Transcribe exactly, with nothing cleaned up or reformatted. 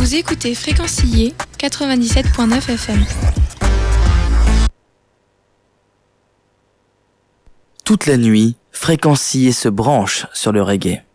Vous écoutez Fréquencillé quatre-vingt-dix-sept point neuf F M. Toute la nuit, Fréquencillé se branche sur le reggae.